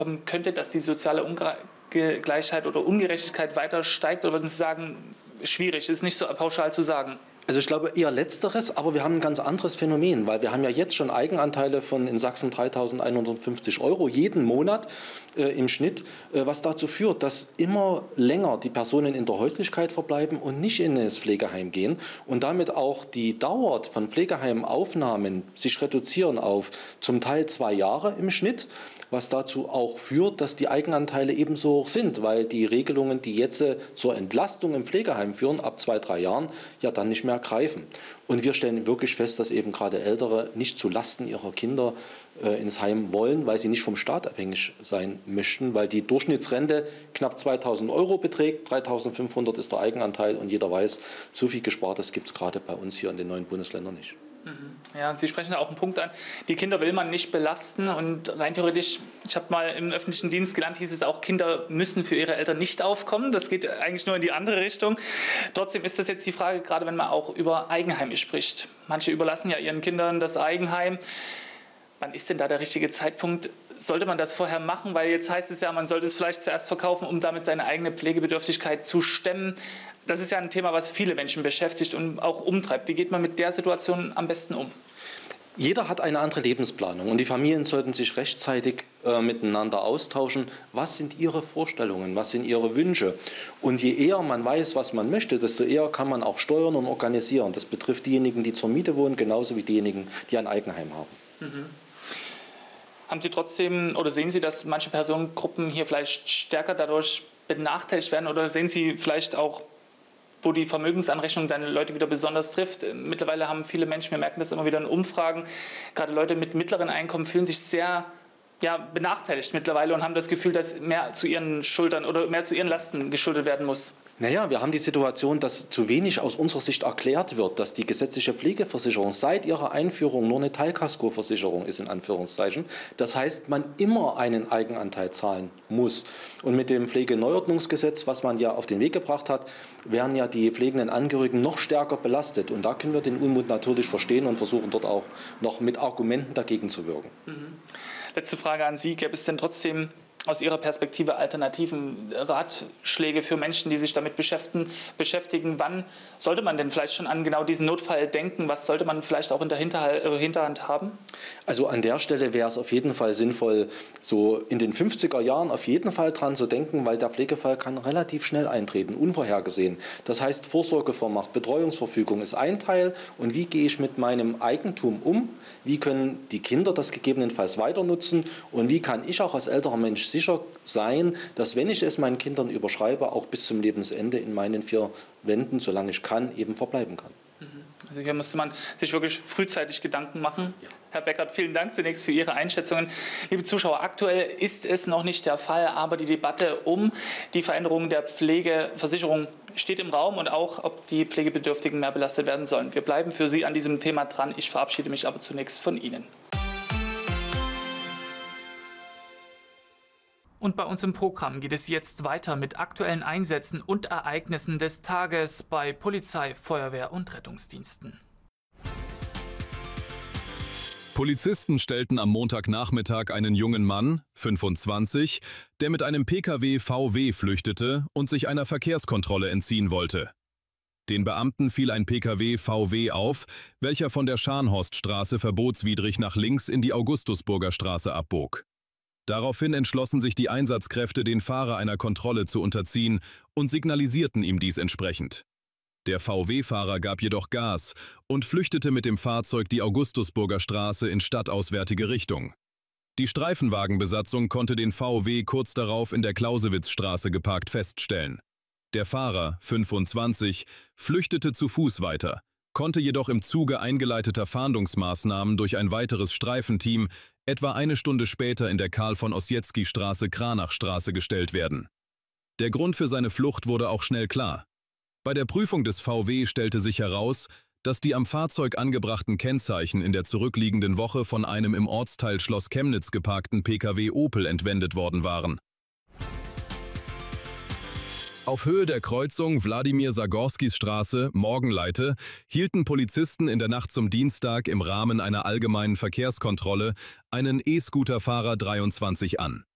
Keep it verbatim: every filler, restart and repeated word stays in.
könnte, dass die soziale Ungleichheit oder Ungerechtigkeit weiter steigt? Oder würden Sie sagen, schwierig, ist nicht so pauschal zu sagen? Also ich glaube eher Letzteres, aber wir haben ein ganz anderes Phänomen, weil wir haben ja jetzt schon Eigenanteile von in Sachsen dreitausendeinhundertfünfzig Euro jeden Monat äh, im Schnitt, äh, was dazu führt, dass immer länger die Personen in der Häuslichkeit verbleiben und nicht in das Pflegeheim gehen und damit auch die Dauer von Pflegeheimaufnahmen sich reduzieren auf zum Teil zwei Jahre im Schnitt, was dazu auch führt, dass die Eigenanteile ebenso hoch sind, weil die Regelungen, die jetzt äh, zur Entlastung im Pflegeheim führen, ab zwei, drei Jahren, ja dann nicht mehr greifen. Und wir stellen wirklich fest, dass eben gerade Ältere nicht zu Lasten ihrer Kinder äh, ins Heim wollen, weil sie nicht vom Staat abhängig sein möchten, weil die Durchschnittsrente knapp zweitausend Euro beträgt, dreitausendfünfhundert ist der Eigenanteil und jeder weiß, so viel Gespartes gibt es gerade bei uns hier in den neuen Bundesländern nicht. Ja, und Sie sprechen da auch einen Punkt an, die Kinder will man nicht belasten und rein theoretisch, ich habe mal im öffentlichen Dienst gelernt, hieß es auch, Kinder müssen für ihre Eltern nicht aufkommen, das geht eigentlich nur in die andere Richtung. Trotzdem ist das jetzt die Frage, gerade wenn man auch über Eigenheime spricht. Manche überlassen ja ihren Kindern das Eigenheim. Wann ist denn da der richtige Zeitpunkt? Sollte man das vorher machen? Weil jetzt heißt es ja, man sollte es vielleicht zuerst verkaufen, um damit seine eigene Pflegebedürftigkeit zu stemmen. Das ist ja ein Thema, was viele Menschen beschäftigt und auch umtreibt. Wie geht man mit der Situation am besten um? Jeder hat eine andere Lebensplanung und die Familien sollten sich rechtzeitig äh, miteinander austauschen. Was sind ihre Vorstellungen, was sind ihre Wünsche? Und je eher man weiß, was man möchte, desto eher kann man auch steuern und organisieren. Das betrifft diejenigen, die zur Miete wohnen, genauso wie diejenigen, die ein Eigenheim haben. Mhm. Haben Sie trotzdem oder sehen Sie, dass manche Personengruppen hier vielleicht stärker dadurch benachteiligt werden oder sehen Sie vielleicht auch, wo die Vermögensanrechnung dann Leute wieder besonders trifft? Mittlerweile haben viele Menschen, wir merken das immer wieder in Umfragen, gerade Leute mit mittleren Einkommen fühlen sich sehr ja, benachteiligt mittlerweile und haben das Gefühl, dass mehr zu ihren Schultern oder mehr zu ihren Lasten geschuldet werden muss. Naja, wir haben die Situation, dass zu wenig aus unserer Sicht erklärt wird, dass die gesetzliche Pflegeversicherung seit ihrer Einführung nur eine Teilkaskoversicherung ist, in Anführungszeichen. Das heißt, man immer einen Eigenanteil zahlen muss. Und mit dem Pflegeneuordnungsgesetz, was man ja auf den Weg gebracht hat, werden ja die pflegenden Angehörigen noch stärker belastet. Und da können wir den Unmut natürlich verstehen und versuchen dort auch noch mit Argumenten dagegen zu wirken. Mhm. Letzte Frage an Sie. Gäbe es denn trotzdem aus Ihrer Perspektive alternativen Ratschläge für Menschen, die sich damit beschäftigen, beschäftigen? Wann sollte man denn vielleicht schon an genau diesen Notfall denken? Was sollte man vielleicht auch in der Hinterhand haben? Also an der Stelle wäre es auf jeden Fall sinnvoll, so in den fünfziger Jahren auf jeden Fall dran zu denken, weil der Pflegefall kann relativ schnell eintreten, unvorhergesehen. Das heißt, Vorsorgevollmacht, Betreuungsverfügung ist ein Teil. Und wie gehe ich mit meinem Eigentum um? Wie können die Kinder das gegebenenfalls weiter nutzen? Und wie kann ich auch als älterer Mensch sicher sein, dass, wenn ich es meinen Kindern überschreibe, auch bis zum Lebensende in meinen vier Wänden, solange ich kann, eben verbleiben kann. Also hier müsste man sich wirklich frühzeitig Gedanken machen. Ja. Herr Beckert, vielen Dank zunächst für Ihre Einschätzungen. Liebe Zuschauer, aktuell ist es noch nicht der Fall, aber die Debatte um die Veränderung der Pflegeversicherung steht im Raum und auch, ob die Pflegebedürftigen mehr belastet werden sollen. Wir bleiben für Sie an diesem Thema dran. Ich verabschiede mich aber zunächst von Ihnen. Und bei uns im Programm geht es jetzt weiter mit aktuellen Einsätzen und Ereignissen des Tages bei Polizei, Feuerwehr und Rettungsdiensten. Polizisten stellten am Montagnachmittag einen jungen Mann, fünfundzwanzig, der mit einem P K W V W flüchtete und sich einer Verkehrskontrolle entziehen wollte. Den Beamten fiel ein P K W V W auf, welcher von der Scharnhorststraße verbotswidrig nach links in die Augustusburger Straße abbog. Daraufhin entschlossen sich die Einsatzkräfte, den Fahrer einer Kontrolle zu unterziehen und signalisierten ihm dies entsprechend. Der V W-Fahrer gab jedoch Gas und flüchtete mit dem Fahrzeug die Augustusburger Straße in stadtauswärtige Richtung. Die Streifenwagenbesatzung konnte den V W kurz darauf in der Clausewitzstraße geparkt feststellen. Der Fahrer, fünfundzwanzig, flüchtete zu Fuß weiter, konnte jedoch im Zuge eingeleiteter Fahndungsmaßnahmen durch ein weiteres Streifenteam etwa eine Stunde später in der Karl-von-Ossietzky-Straße-Kranachstraße gestellt werden. Der Grund für seine Flucht wurde auch schnell klar. Bei der Prüfung des V W stellte sich heraus, dass die am Fahrzeug angebrachten Kennzeichen in der zurückliegenden Woche von einem im Ortsteil Schloss Chemnitz geparkten P K W Opel entwendet worden waren. Auf Höhe der Kreuzung Wladimir-Sagorskis-Straße, Morgenleite, hielten Polizisten in der Nacht zum Dienstag im Rahmen einer allgemeinen Verkehrskontrolle einen E-Scooter-Fahrer dreiundzwanzig an.